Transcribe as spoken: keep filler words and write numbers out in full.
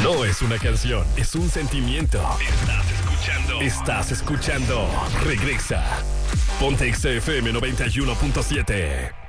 No es una canción, es un sentimiento. Estás escuchando. Estás escuchando. Regresa. Ponte X F M noventa y uno punto siete.